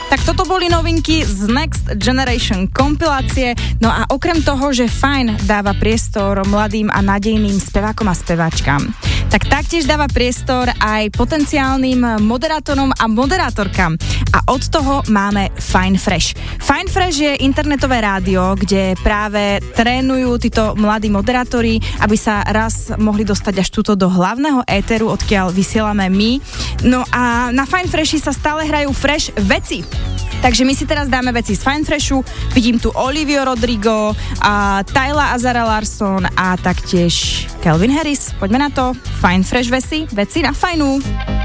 Tak toto boli novinky z Next Generation kompilácie. No a okrem toho, že Fajn dáva priestor mladým a nádejným spevákom a speváčkam, tak taktiež dáva priestor aj potenciálnym moderátorom a moderátorkám. A od toho máme Fine Fresh. Fine Fresh je internetové rádio, kde práve trénujú títo mladí moderátori, aby sa raz mohli dostať až tuto do hlavného éteru, odkiaľ vysielame my. No a na Fine Freshi sa stále hrajú fresh veci. Takže my si teraz dáme veci z Fine Freshu. Vidím tu Olivia Rodrigo, a Tyla a Zara Larsson a taktiež Calvin Harris. Poďme na to. Fine Fresh veci na fajnú.